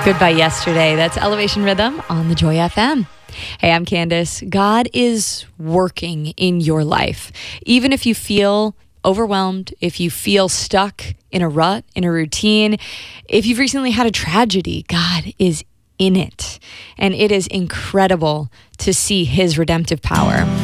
Goodbye Yesterday. That's Elevation Rhythm on the Joy FM. Hey, I'm Candace. God is working in your life. Even if you feel overwhelmed, if you feel stuck in a rut, in a routine, if you've recently had a tragedy, God is in it. And it is incredible to see his redemptive power.